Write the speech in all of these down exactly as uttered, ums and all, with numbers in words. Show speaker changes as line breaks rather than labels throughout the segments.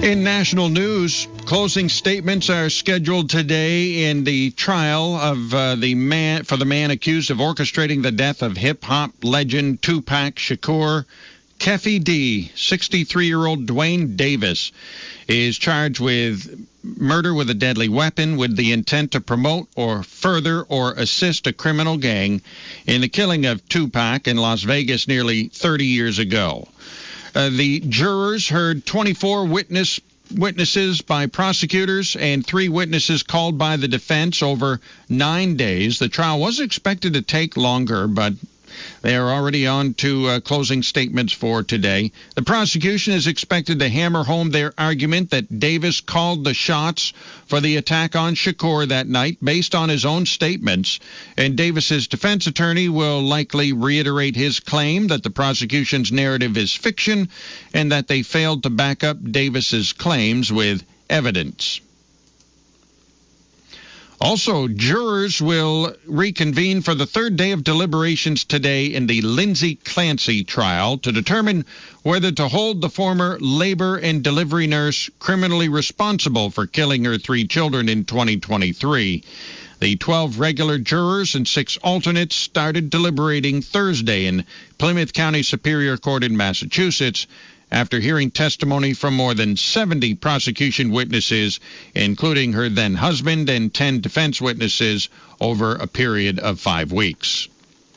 In national news, closing statements are scheduled today in the trial of uh, the man for the man accused of orchestrating the death of hip-hop legend Tupac Shakur. Keffe D, sixty-three-year-old Dwayne Davis, is charged with murder with a deadly weapon with the intent to promote or further or assist a criminal gang in the killing of Tupac in Las Vegas nearly thirty years ago. Uh, the jurors heard twenty-four witness witnesses by prosecutors and three witnesses called by the defense over nine days. The trial was expected to take longer, but they are already on to uh, closing statements for today. The prosecution is expected to hammer home their argument that Davis called the shots for the attack on Shakur that night based on his own statements. And Davis's defense attorney will likely reiterate his claim that the prosecution's narrative is fiction and that they failed to back up Davis's claims with evidence. Also, jurors will reconvene for the third day of deliberations today in the Lindsay Clancy trial to determine whether to hold the former labor and delivery nurse criminally responsible for killing her three children in twenty twenty-three. The twelve regular jurors and six alternates started deliberating Thursday in Plymouth County Superior Court in Massachusetts, after hearing testimony from more than seventy prosecution witnesses, including her then-husband and ten defense witnesses, over a period of five weeks.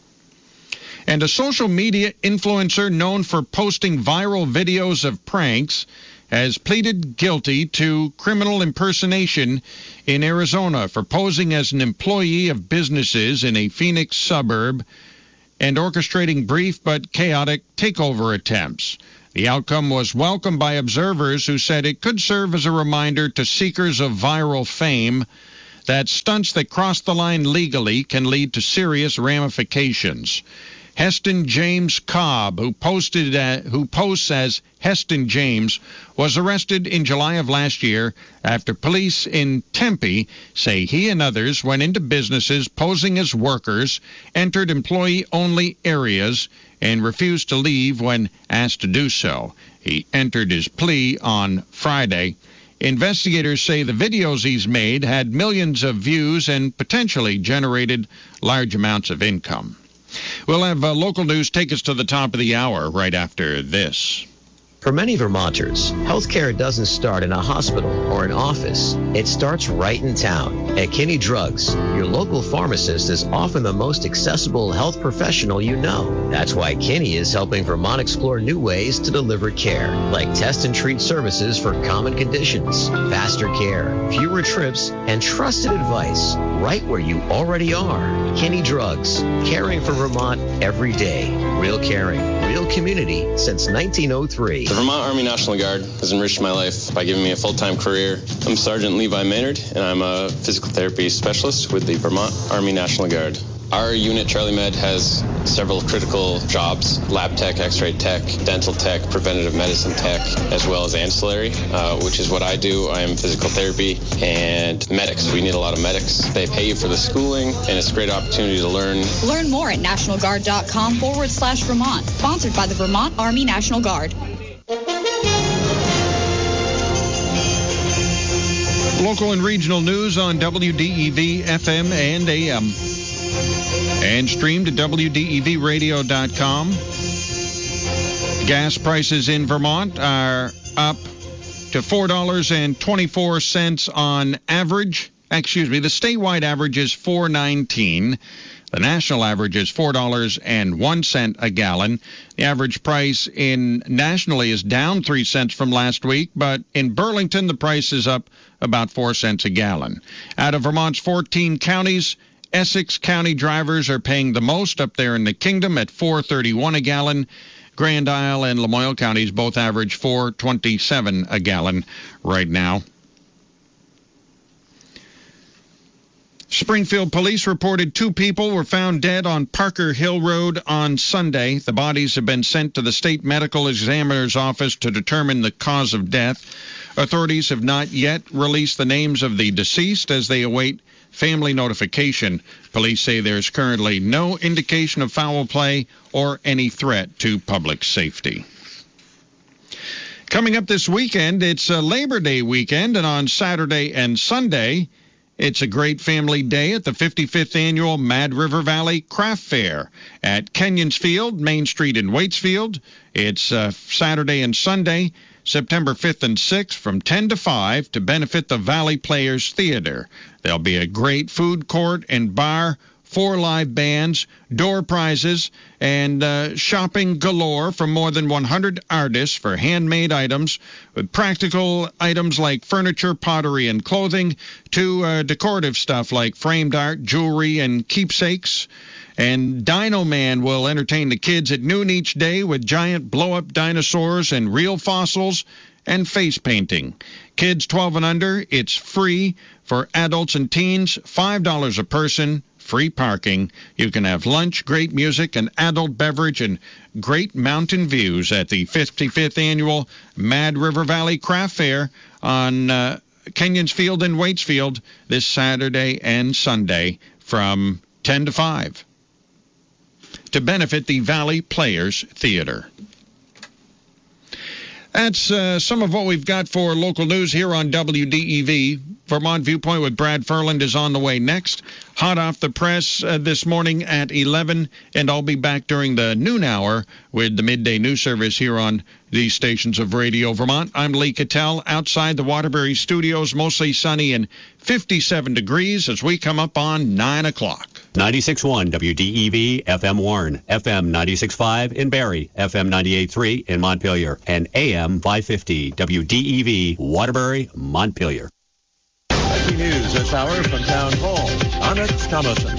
And a social media influencer known for posting viral videos of pranks has pleaded guilty to criminal impersonation in Arizona for posing as an employee of businesses in a Phoenix suburb and orchestrating brief but chaotic takeover attempts. The outcome was welcomed by observers who said it could serve as a reminder to seekers of viral fame that stunts that cross the line legally can lead to serious ramifications. Heston James Cobb, who posted uh, who posts as Heston James, was arrested in July of last year after police in Tempe say he and others went into businesses posing as workers, entered employee-only areas, and refused to leave when asked to do so. He entered his plea on Friday. Investigators say the videos he's made had millions of views and potentially generated large amounts of income. We'll have uh, local news take us to the top of the hour right after this.
For many Vermonters, healthcare doesn't start in a hospital or an office. It starts right in town. At Kinney Drugs, your local pharmacist is often the most accessible health professional you know. That's why Kinney is helping Vermont explore new ways to deliver care, like test and treat services for common conditions, faster care, fewer trips, and trusted advice right where you already are. Kinney Drugs, caring for Vermont every day. Real caring, real community since nineteen oh three.
The Vermont Army National Guard has enriched my life by giving me a full-time career. I'm Sergeant Levi Maynard, and I'm a physical therapy specialist with the Vermont Army National Guard. Our unit, Charlie Med, has several critical jobs: lab tech, x-ray tech, dental tech, preventative medicine tech, as well as ancillary, uh, which is what I do. I am physical therapy and medics. We need a lot of medics. They pay you for the schooling, and it's a great opportunity to learn. Learn more at nationalguard.com forward slash Vermont. Sponsored by the Vermont Army National Guard.
Local and regional news on W D E V F M and A M. And streamed at W D E V radio dot com. Gas prices in Vermont are up to four dollars and twenty-four cents on average. Excuse me, the statewide average is four dollars and nineteen cents. The national average is four dollars and one cent a gallon. The average price in nationally is down three cents from last week, but in Burlington, the price is up about four cents a gallon. Out of Vermont's fourteen counties, Essex County drivers are paying the most up there in the Kingdom at four dollars and thirty-one cents a gallon. Grand Isle and Lamoille counties both average four dollars and twenty-seven cents a gallon right now. Springfield police reported two people were found dead on Parker Hill Road on Sunday. The bodies have been sent to the state medical examiner's office to determine the cause of death. Authorities have not yet released the names of the deceased as they await family notification. Police say there's currently no indication of foul play or any threat to public safety. Coming up this weekend, it's a Labor Day weekend, and on Saturday and Sunday, it's a great family day at the fifty-fifth Annual Mad River Valley Craft Fair at Kenyons Field, Main Street in Waitsfield. It's uh, Saturday and Sunday, September fifth and sixth from ten to five to benefit the Valley Players Theater. There'll be a great food court and bar, four live bands, door prizes, and uh, shopping galore from more than one hundred artists for handmade items, with practical items like furniture, pottery, and clothing, to uh, decorative stuff like framed art, jewelry, and keepsakes. And Dino Man will entertain the kids at noon each day with giant blow-up dinosaurs and real fossils and face painting. Kids twelve and under, it's free. For adults and teens, five dollars a person, free parking. You can have lunch, great music, an adult beverage, and great mountain views at the fifty-fifth Annual Mad River Valley Craft Fair on uh, Kenyons Field in Waitsfield this Saturday and Sunday from ten to five to benefit the Valley Players Theater. That's uh, some of what we've got for local news here on W D E V. Vermont Viewpoint with Brad Ferland is on the way next. Hot off the press uh, this morning at eleven, and I'll be back during the noon hour with the midday news service here on these stations of Radio Vermont. I'm Lee Cattell outside the Waterbury Studios, mostly sunny and fifty-seven degrees as we come up on nine o'clock.
ninety-six point one W D E V, F M Warren, F M ninety-six point five in Barrie, F M ninety-eight point three in Montpelier, and A M five fifty W D E V, Waterbury, Montpelier.
Breaking news this hour from Town Hall. Onyx Thomason.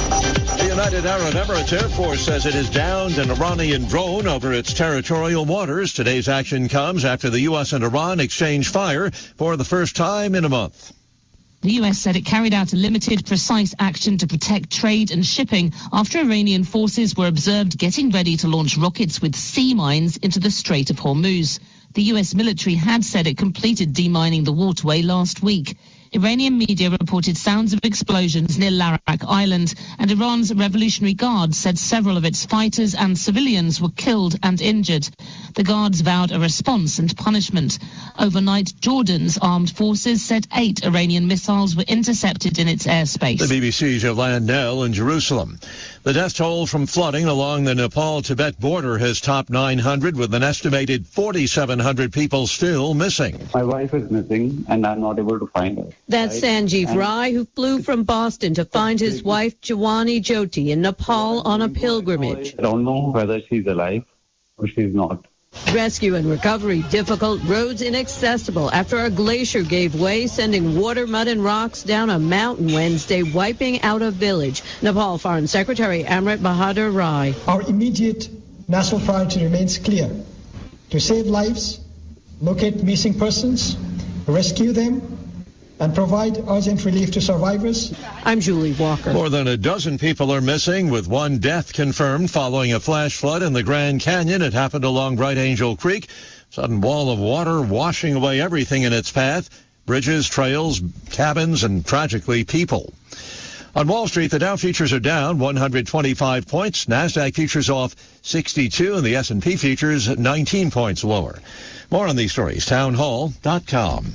The United Arab Emirates Air Force says it has downed an Iranian drone over its territorial waters. Today's action comes after the U S and Iran exchanged fire for the first time in a month.
The U S said it carried out a limited, precise action to protect trade and shipping after Iranian forces were observed getting ready to launch rockets with sea mines into the Strait of Hormuz. The U S military had said it completed demining the waterway last week. Iranian media reported sounds of explosions near Larak Island, and Iran's Revolutionary Guard said several of its fighters and civilians were killed and injured. The guards vowed a response and punishment. Overnight, Jordan's armed forces said eight Iranian missiles were intercepted in its airspace.
The B B C's Yolande Nell in Jerusalem. The death toll from flooding along the Nepal-Tibet border has topped nine hundred, with an estimated forty-seven hundred people still missing.
My wife is missing, and I'm not able to find her.
That's Sanjeev Rai, who flew from Boston to find his wife, Jawani Jyoti, in Nepal on a pilgrimage.
I don't know whether she's alive or she's not.
Rescue and recovery difficult, roads inaccessible after a glacier gave way, sending water, mud, and rocks down a mountain Wednesday, wiping out a village. Nepal Foreign Secretary Amrit Bahadur Rai.
Our immediate national priority remains clear: to save lives, locate missing persons, rescue them, and provide urgent relief to survivors.
I'm Julie Walker.
More than a dozen people are missing, with one death confirmed following a flash flood in the Grand Canyon. It happened along Bright Angel Creek. Sudden wall of water washing away everything in its path: bridges, trails, cabins, and tragically people. On Wall Street, the Dow futures are down one hundred twenty-five points. NASDAQ futures off sixty-two, and the S and P futures nineteen points lower. More on these stories, town hall dot com.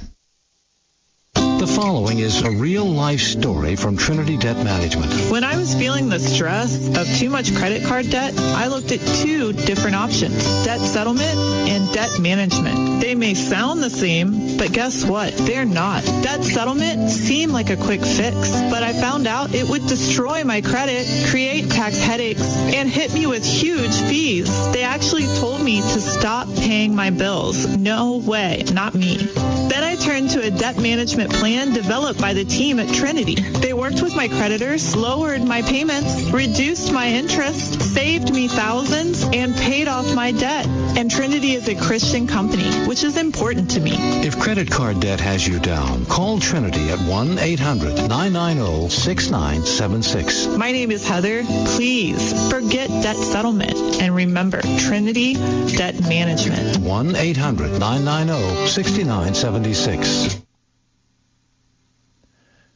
The following is a real-life story from Trinity Debt Management.
When I was feeling the stress of too much credit card debt, I looked at two different options: debt settlement and debt management. They may sound the same, but guess what? They're not. Debt settlement seemed like a quick fix, but I found out it would destroy my credit, create tax headaches, and hit me with huge fees. They actually told me to stop paying my bills. No way, not me. Then I turned to a debt management plan developed by the team at Trinity. They worked with my creditors, lowered my payments, reduced my interest, saved me thousands, and paid off my debt. And Trinity is a Christian company, which is important to me.
If credit card debt has you down, call Trinity at one eight hundred nine nine zero six nine seven six.
My name is Heather. Please forget debt settlement and remember Trinity Debt Management.
one eight hundred nine nine zero six nine seven six.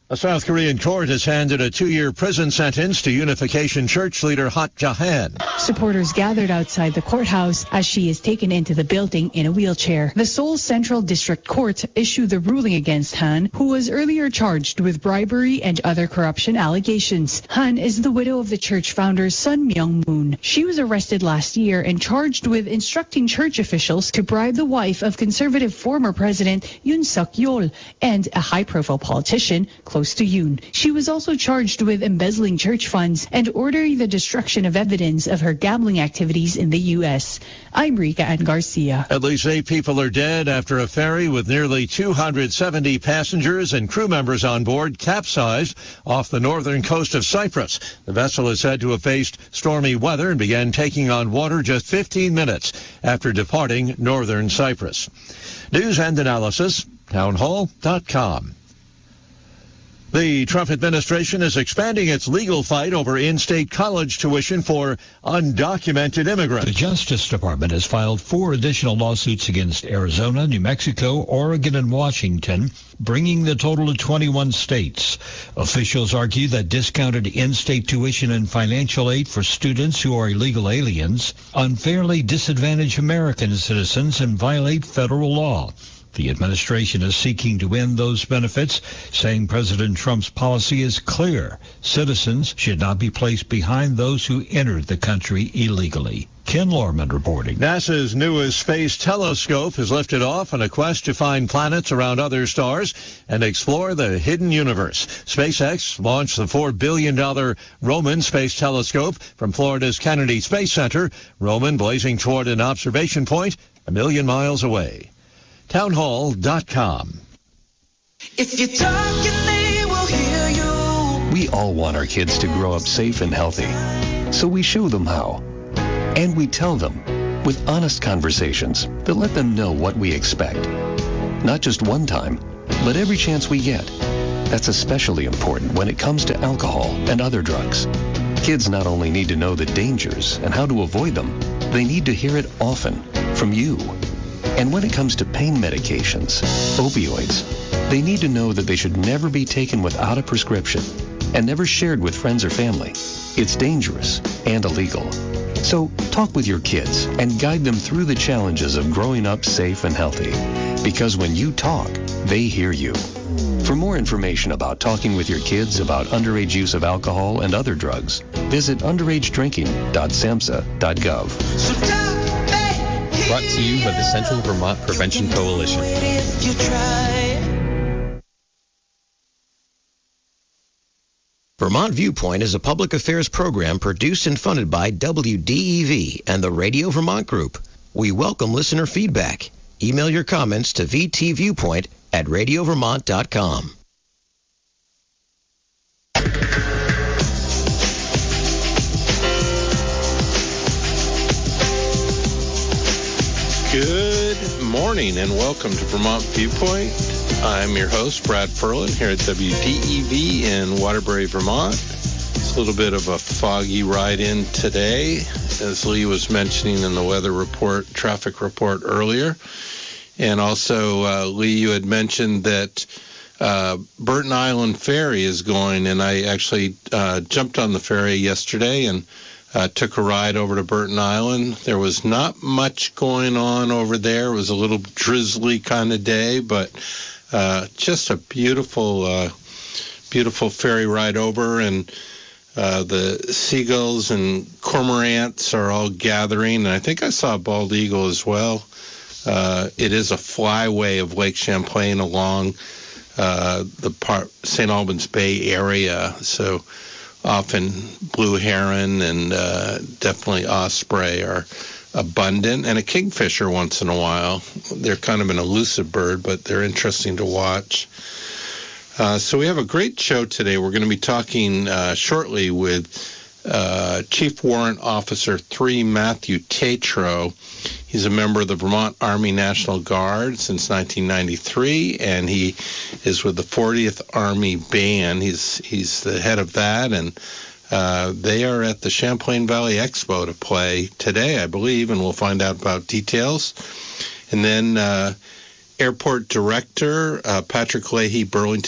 A South Korean court has handed a two-year prison sentence to Unification Church leader Hak Ja-han.
Supporters gathered outside the courthouse as she is taken into the building in a wheelchair. The Seoul Central District Court issued the ruling against Han, who was earlier charged with bribery and other corruption allegations. Han is the widow of the church founder Sun Myung-moon. She was arrested last year and charged with instructing church officials to bribe the wife of conservative former President Yoon Suk-yeol and a high-profile politician close to Yoon. She was also charged with embezzling church funds and ordering the destruction of evidence of her gambling activities in the U S. I'm Rika Ann Garcia.
At least eight people are dead after a ferry with nearly two hundred seventy passengers and crew members on board capsized off the northern coast of Cyprus. The vessel is said to have faced stormy weather and began taking on water just fifteen minutes after departing northern Cyprus. News and analysis, townhall dot com. The Trump administration is expanding its legal fight over in-state college tuition for undocumented immigrants.
The Justice Department has filed four additional lawsuits against Arizona, New Mexico, Oregon, and Washington, bringing the total to twenty-one states. Officials argue that discounted in-state tuition and financial aid for students who are illegal aliens unfairly disadvantage American citizens and violate federal law. The administration is seeking to end those benefits, saying President Trump's policy is clear. Citizens should not be placed behind those who entered the country illegally. Ken Lorman reporting.
NASA's newest space telescope is lifted off on a quest to find planets around other stars and explore the hidden universe. SpaceX launched the four billion dollars Roman Space Telescope from Florida's Kennedy Space Center, Roman blazing toward an observation point a million miles away. townhall dot com.
If you're talking, they will hear you.
We all want our kids to grow up safe and healthy, so we show them how. And we tell them with honest conversations that let them know what we expect. Not just one time, but every chance we get. That's especially important when it comes to alcohol and other drugs. Kids not only need to know the dangers and how to avoid them, they need to hear it often from you. And when it comes to pain medications, opioids, they need to know that they should never be taken without a prescription and never shared with friends or family. It's dangerous and illegal. So talk with your kids and guide them through the challenges of growing up safe and healthy. Because when you talk, they hear you. For more information about talking with your kids about underage use of alcohol and other drugs, visit underage drinking dot samhsa dot gov.
Brought to you by the Central Vermont Prevention Coalition.
Vermont Viewpoint is a public affairs program produced and funded by W D E V and the Radio Vermont Group. We welcome listener feedback. Email your comments to v t viewpoint at radio vermont dot com.
Good morning and welcome to Vermont Viewpoint. I'm your host, Brad Ferlin, here at W D E V in Waterbury, Vermont. It's a little bit of a foggy ride in today, as Lee was mentioning in the weather report, traffic report earlier. And also, uh, Lee, you had mentioned that uh, Burton Island Ferry is going, and I actually uh, jumped on the ferry yesterday and Uh, took a ride over to Burton Island. There was not much going on over there. It was a little drizzly kind of day, but uh, just a beautiful, uh, beautiful ferry ride over. And uh, the seagulls and cormorants are all gathering. And I think I saw a bald eagle as well. Uh, it is a flyway of Lake Champlain along uh, the part, Saint Albans Bay area. So often blue heron and uh, definitely osprey are abundant, and a kingfisher once in a while. They're kind of an elusive bird, but they're interesting to watch. Uh, so we have a great show today. We're going to be talking uh, shortly with uh, Chief Warrant Officer three, Matthew Tatro. He's a member of the Vermont Army National Guard since nineteen ninety-three, and he is with the fortieth Army Band. He's he's the head of that, and uh, they are at the Champlain Valley Expo to play today, I believe, and we'll find out about details. And then uh, Airport Director uh, Patrick Leahy, Burlington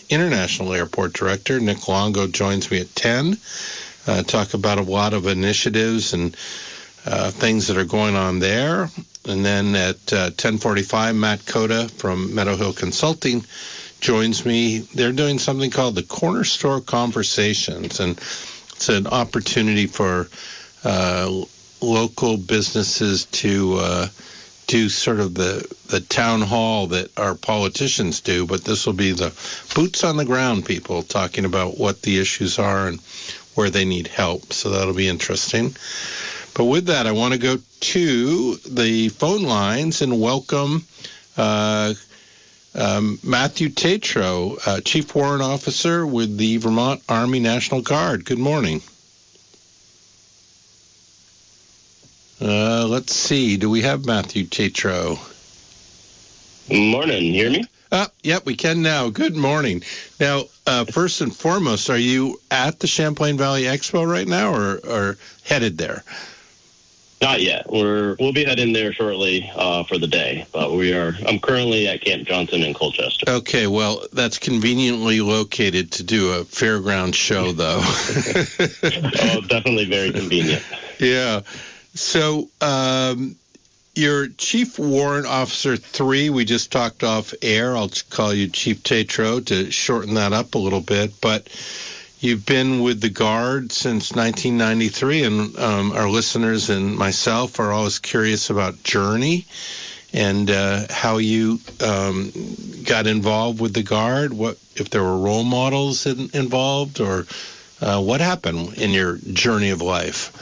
International Airport Director. Nick Longo joins me at ten. Uh, talk about a lot of initiatives and uh, things that are going on there. And then at uh, ten forty-five, Matt Coda from Meadow Hill Consulting joins me. They're doing something called the Corner Store Conversations, and it's an opportunity for uh, local businesses to uh, do sort of the, the town hall that our politicians do, but this will be the boots on the ground people talking about what the issues are and where they need help. So that'll be interesting. But with that, I want to go to the phone lines and welcome uh, um, Matthew Tetreault, uh, Chief Warrant Officer with the Vermont Army National Guard. Good morning. Uh, let's see. Do we have Matthew Tetreault?
Morning. You hear me?
Uh, yep, we can now. Good morning. Now, uh, first and foremost, are you at the Champlain Valley Expo right now, or, or headed there?
Not yet. We're we'll be heading there shortly uh, for the day, but we are. I'm currently at Camp Johnson in Colchester.
Okay, well, that's conveniently located to do a fairground show, though.
Oh, definitely very convenient.
Yeah. So, um, you're Chief Warrant Officer three. We just talked off air. I'll call you Chief Tetreault to shorten that up a little bit. But you've been with the Guard since nineteen ninety-three, and um, our listeners and myself are always curious about Journey and uh, how you um, got involved with the Guard. What if there were role models in, involved, or uh, what happened in your journey of life?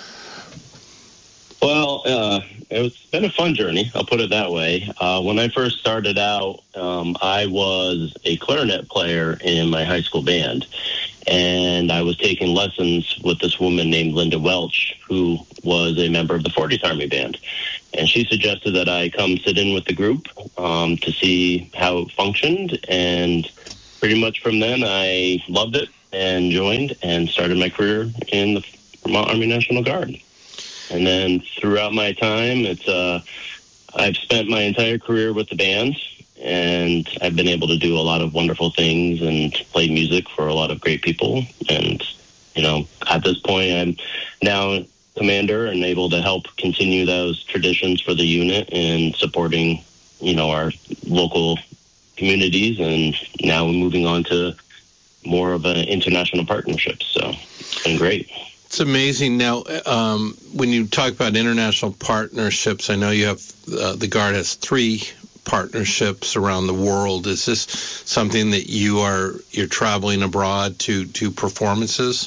Well, uh, it's been a fun journey, I'll put it that way. Uh, when I first started out, um, I was a clarinet player in my high school band, and I was taking lessons with this woman named Linda Welch, who was a member of the fortieth Army Band. And she suggested that I come sit in with the group um, to see how it functioned, and pretty much from then I loved it and joined and started my career in the Vermont Army National Guard. And then throughout my time, it's uh, I've spent my entire career with the band, and I've been able to do a lot of wonderful things and play music for a lot of great people. And, you know, at this point, I'm now commander and able to help continue those traditions for the unit and supporting, you know, our local communities. And now we're moving on to more of an international partnership. So it's been great.
It's amazing. Now, um, when you talk about international partnerships, I know you have uh, the Guard has three partnerships around the world. Is this something that you are you're traveling abroad to to performances?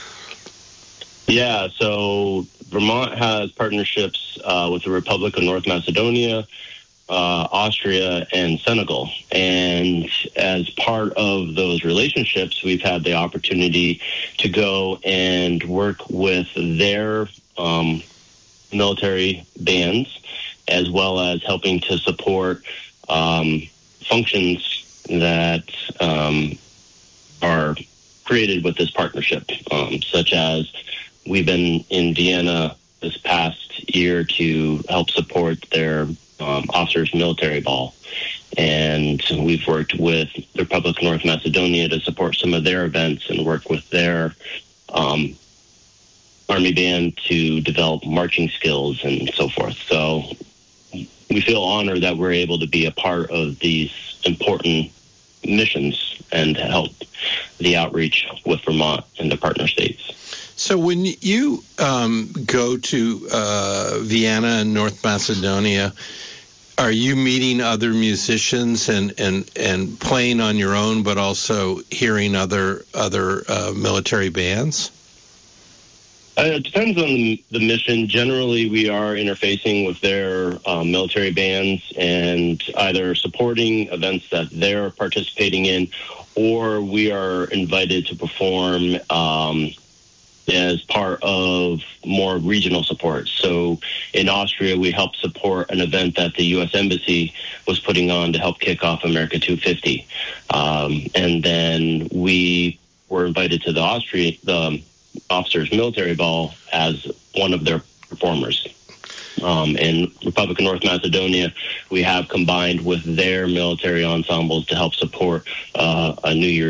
Yeah. So Vermont has partnerships uh, with the Republic of North Macedonia, Uh, Austria, and Senegal. And as part of those relationships, we've had the opportunity to go and work with their um, military bands, as well as helping to support um, functions that um, are created with this partnership, um, such as we've been in Vienna this past year to help support their Um, officers military ball, and we've worked with the Republic of North Macedonia to support some of their events and work with their um, Army band to develop marching skills and so forth. So we feel honored that we're able to be a part of these important missions and help the outreach with Vermont and the partner states.
So when you um, go to uh, Vienna and North Macedonia, are you meeting other musicians and, and, and playing on your own, but also hearing other other uh, military bands?
Uh, it depends on the, the mission. Generally, we are interfacing with their um, military bands and either supporting events that they're participating in, or we are invited to perform um, as part of more regional support. So in Austria, we helped support an event that the U S Embassy was putting on to help kick off America two fifty. Um, and then we were invited to the Austria, the officers military ball as one of their performers. Um, in Republic of North Macedonia, we have combined with their military ensembles to help support uh, a New Year's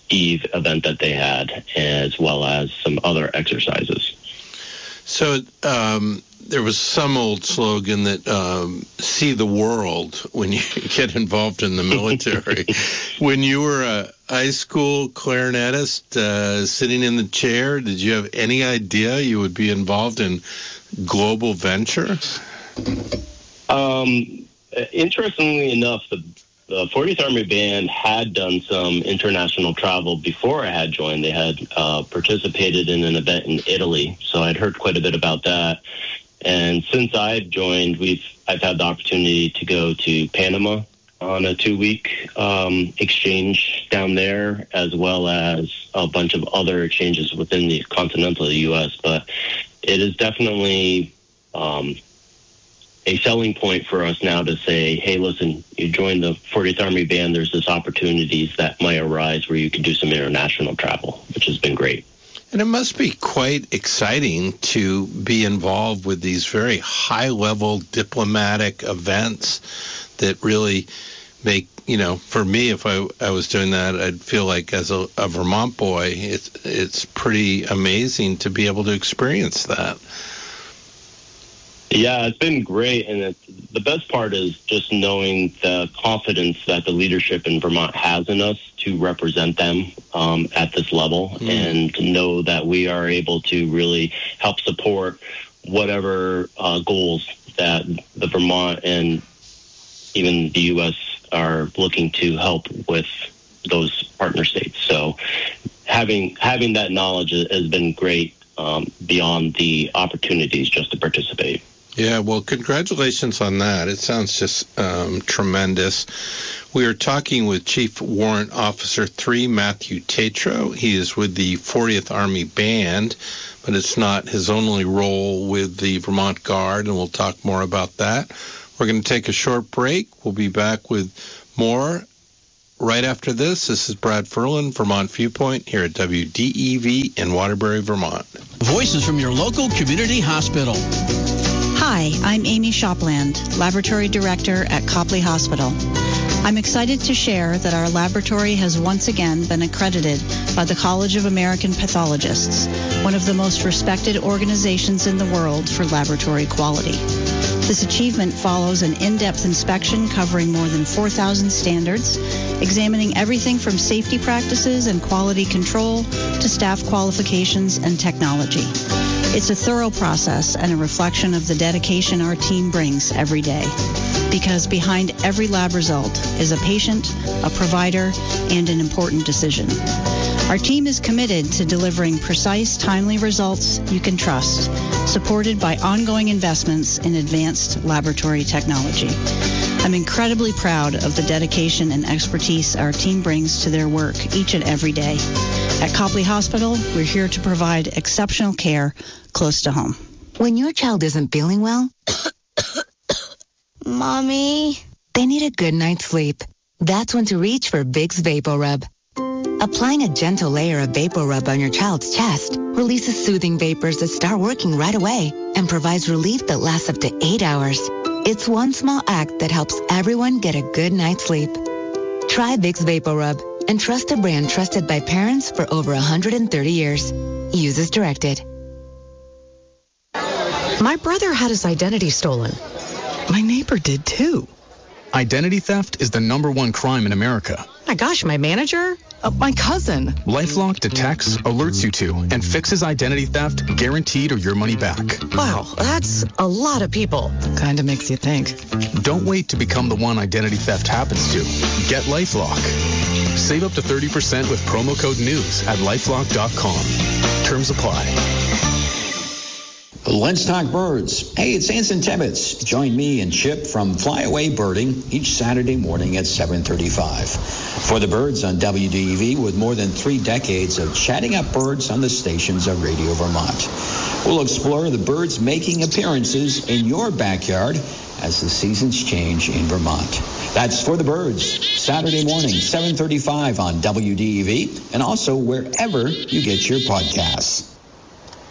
Eve event that they had, as well as some other exercises.
So um, there was some old slogan that um, see the world when you get involved in the military. When you were a high school clarinetist uh, sitting in the chair, did you have any idea you would be involved in global venture?
Um, interestingly enough, the The fortieth Army Band had done some international travel before I had joined. They had uh, participated in an event in Italy, so I'd heard quite a bit about that. And since I've joined, we've I've had the opportunity to go to Panama on a two-week um, exchange down there, as well as a bunch of other exchanges within the continental U S. But it is definitely um, a selling point for us now to say, hey, listen, you join the fortieth Army Band, there's this opportunities that might arise where you can do some international travel, which has been great.
And it must be quite exciting to be involved with these very high-level diplomatic events that really make, you know, for me, if I, I was doing that, I'd feel like as a, a Vermont boy, it's, it's pretty amazing to be able to experience that.
Yeah, it's been great, and it's, the best part is just knowing the confidence that the leadership in Vermont has in us to represent them um, at this level, mm. and to know that we are able to really help support whatever uh, goals that the Vermont and even the U S are looking to help with those partner states. So having having that knowledge has been great um, beyond the opportunities just to participate.
Yeah, well, congratulations on that. It sounds just um, tremendous. We are talking with Chief Warrant Officer three, Matthew Tatro. He is with the fortieth Army Band, but it's not his only role with the Vermont Guard, and we'll talk more about that. We're going to take a short break. We'll be back with more right after this. This is Brad Ferlin, Vermont Viewpoint, here at W D E V in Waterbury, Vermont.
Voices from your local community hospital.
Hi, I'm Amy Shopland, Laboratory Director at Copley Hospital. I'm excited to share that our laboratory has once again been accredited by the College of American Pathologists, one of the most respected organizations in the world for laboratory quality. This achievement follows an in-depth inspection covering more than four thousand standards, examining everything from safety practices and quality control to staff qualifications and technology. It's a thorough process and a reflection of the dedication our team brings every day. Because behind every lab result is a patient, a provider, and an important decision. Our team is committed to delivering precise, timely results you can trust, supported by ongoing investments in advanced laboratory technology. I'm incredibly proud of the dedication and expertise our team brings to their work each and every day. At Copley Hospital, we're here to provide exceptional care close to home.
When your child isn't feeling well,
Mommy,
they need a good night's sleep. That's when to reach for Vicks VapoRub. Applying a gentle layer of VapoRub on your child's chest releases soothing vapors that start working right away and provides relief that lasts up to eight hours. It's one small act that helps everyone get a good night's sleep. Try Vicks VapoRub and trust a brand trusted by parents for over one hundred thirty years. Use as directed.
My brother had his identity stolen. My neighbor did too.
Identity theft is the number one crime in America.
My gosh, my manager? Uh, my cousin.
LifeLock detects, alerts you to, and fixes identity theft, guaranteed or your money back.
Wow, that's a lot of people. Kinda makes you think.
Don't wait to become the one identity theft happens to. Get LifeLock. Save up to thirty percent with promo code NEWS at lifelock dot com. Terms apply.
Let's talk birds. Hey, it's Anson Tibbetts. Join me and Chip from Flyaway Birding each Saturday morning at seven thirty-five. For the birds on W D E V, with more than three decades of chatting up birds on the stations of Radio Vermont. We'll explore the birds making appearances in your backyard as the seasons change in Vermont. That's For the Birds, Saturday morning, seven thirty-five on W D E V, and also wherever you get your podcasts.